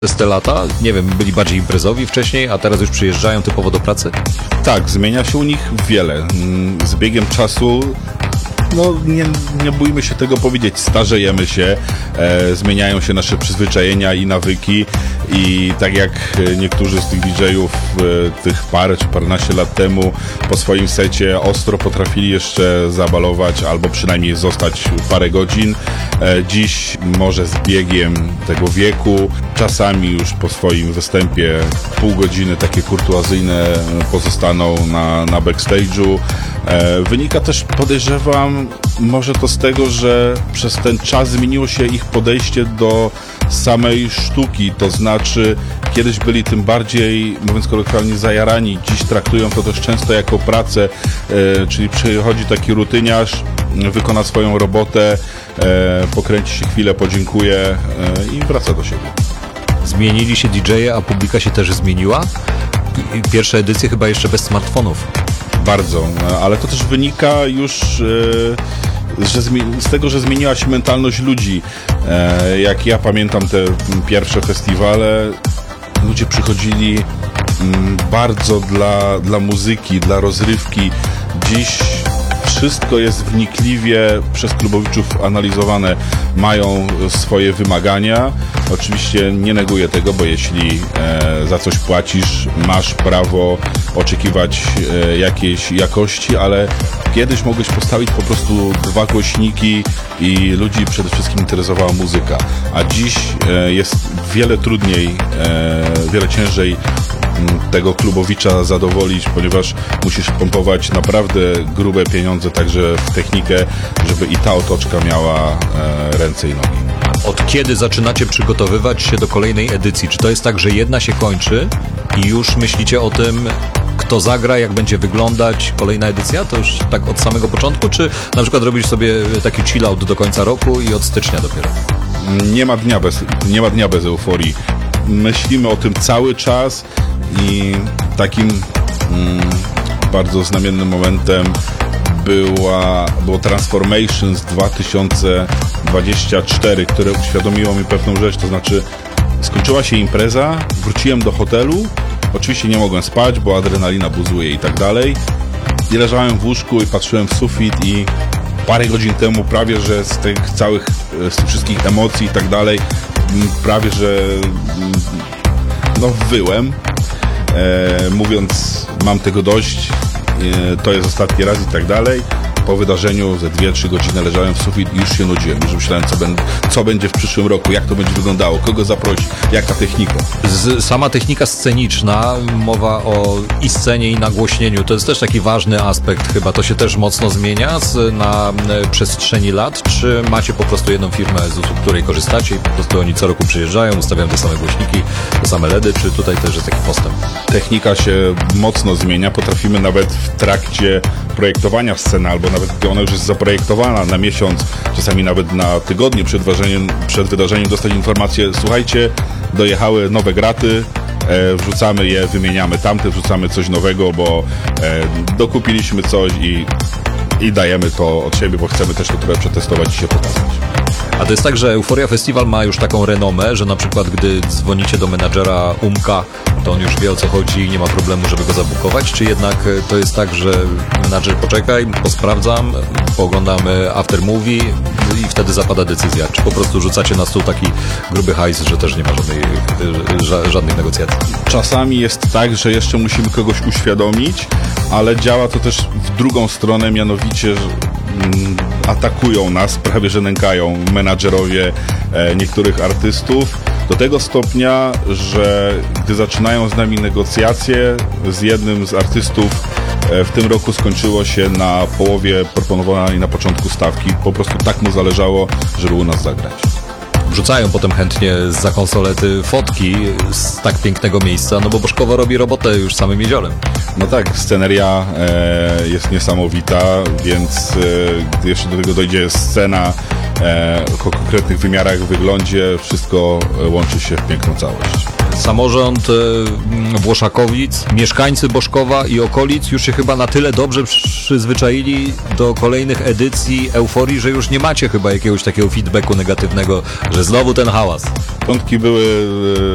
Przez te lata, nie wiem, byli bardziej imprezowi wcześniej, a teraz już przyjeżdżają typowo do pracy? Tak, zmienia się u nich wiele. Z biegiem czasu, no nie bójmy się tego powiedzieć, starzejemy się, zmieniają się nasze przyzwyczajenia i nawyki i tak jak niektórzy z tych DJ-ów tych parę czy paręnaście lat temu po swoim secie ostro potrafili jeszcze zabalować albo przynajmniej zostać parę godzin, dziś może z biegiem tego wieku, czasami już po swoim występie pół godziny takie kurtuazyjne pozostaną na backstage'u. Wynika też, podejrzewam, może to z tego, że przez ten czas zmieniło się ich podejście do samej sztuki, to znaczy kiedyś byli tym bardziej, mówiąc kolokwialnie, zajarani, dziś traktują to też często jako pracę, czyli przychodzi taki rutyniarz, wykona swoją robotę, pokręci się chwilę, podziękuje i wraca do siebie. Zmienili się DJ-e, a publika się też zmieniła? Pierwsze edycje chyba jeszcze bez smartfonów. Bardzo, ale to też wynika już z tego, że zmieniła się mentalność ludzi. Jak ja pamiętam te pierwsze festiwale, ludzie przychodzili bardzo dla muzyki, dla rozrywki. Dziś wszystko jest wnikliwie przez klubowiczów analizowane. Mają swoje wymagania. Oczywiście nie neguję tego, bo jeśli za coś płacisz, masz prawo oczekiwać jakiejś jakości, ale kiedyś mogłeś postawić po prostu 2 głośniki i ludzi przede wszystkim interesowała muzyka. A dziś jest wiele trudniej, wiele ciężej tego klubowicza zadowolić, ponieważ musisz pompować naprawdę grube pieniądze także w technikę, żeby i ta otoczka miała ręce i nogi. Od kiedy zaczynacie przygotowywać się do kolejnej edycji? Czy to jest tak, że jedna się kończy i już myślicie o tym, kto zagra, jak będzie wyglądać kolejna edycja? To już tak od samego początku? Czy na przykład robisz sobie taki chill-out do końca roku i od stycznia dopiero? Nie ma dnia bez euforii. Myślimy o tym cały czas i takim bardzo znamiennym momentem było Transformations 2024, które uświadomiło mi pewną rzecz, to znaczy skończyła się impreza, wróciłem do hotelu, oczywiście nie mogłem spać, bo adrenalina buzuje i tak dalej, i leżałem w łóżku i patrzyłem w sufit i parę godzin temu prawie, że z tych wszystkich emocji i tak dalej, prawie, że wyłem, mówiąc mam tego dość, to jest ostatni raz i tak dalej. Po wydarzeniu ze 2-3 godziny leżałem w sufit i już się nudziłem. Już myślałem, co będzie w przyszłym roku, jak to będzie wyglądało, kogo zaprosić, jaka technika. Sama technika sceniczna, mowa o i scenie, i nagłośnieniu, to jest też taki ważny aspekt chyba. To się też mocno zmienia na przestrzeni lat, czy macie po prostu jedną firmę, z usług której korzystacie i po prostu oni co roku przyjeżdżają, ustawiają te same głośniki, te same LEDy, czy tutaj też jest taki postęp? Technika się mocno zmienia. Potrafimy nawet w trakcie projektowania sceny, albo nawet gdy ona już jest zaprojektowana na miesiąc, czasami nawet na tygodnie przed wydarzeniem dostać informację: słuchajcie, dojechały nowe graty, wrzucamy je, wymieniamy tamte, wrzucamy coś nowego, bo dokupiliśmy coś i dajemy to od siebie, bo chcemy też to trochę przetestować i się pokazać. A to jest tak, że Euphoria Festival ma już taką renomę, że na przykład gdy dzwonicie do menadżera Umka, to on już wie, o co chodzi i nie ma problemu, żeby go zabukować? Czy jednak to jest tak, że menadżer poczekaj, posprawdzam, pooglądamy after movie i wtedy zapada decyzja? Czy po prostu rzucacie na stół taki gruby hajs, że też nie ma żadnych negocjacji? Czasami jest tak, że jeszcze musimy kogoś uświadomić, ale działa to też w drugą stronę, mianowicie, że atakują nas, prawie że nękają menadżerowie niektórych artystów do tego stopnia, że gdy zaczynają z nami negocjacje, z jednym z artystów w tym roku skończyło się na połowie proponowanej na początku stawki. Po prostu tak mu zależało, żeby u nas zagrać. Wrzucają potem chętnie zza konsolety fotki z tak pięknego miejsca, no bo Bożkowo robi robotę już samym jeziorem. No tak, sceneria jest niesamowita, więc gdy jeszcze do tego dojdzie scena o konkretnych wymiarach, wyglądzie, wszystko łączy się w piękną całość. Samorząd Włoszakowic, mieszkańcy Bożkowa i okolic już się chyba na tyle dobrze przyzwyczaili do kolejnych edycji Euforii, że już nie macie chyba jakiegoś takiego feedbacku negatywnego, że znowu ten hałas. Początki były